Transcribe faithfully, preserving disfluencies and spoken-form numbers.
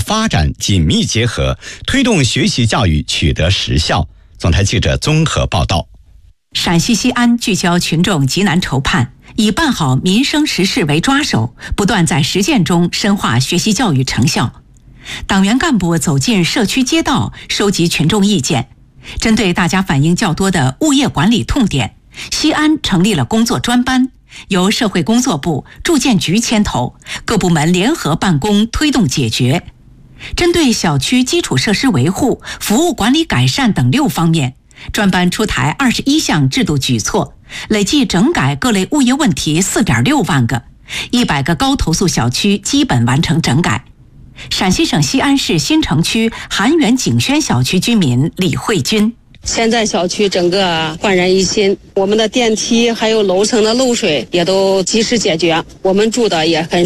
发展紧密结合，推动学习教育取得实效。总台记者综合报道。 陕西西安聚焦群众急难愁盼，以办好民生实事为抓手，不断在实践中深化学习教育成效。党员干部走进社区街道，收集群众意见。针对大家反映较多的物业管理痛点，西安成立了工作专班，由社会工作部、住建局牵头，各部门联合办公推动解决。针对小区基础设施维护、服务管理改善等六方面，专班出台二十一项制度举措，累计整改各类物业问题四点六万个，一百个高投诉小区基本完成整改。陕西省西安市新城区韩源景轩小区居民李慧军： 现在小区整个焕然一新，我们的电梯还有楼层的漏水也都及时解决，我们住的也很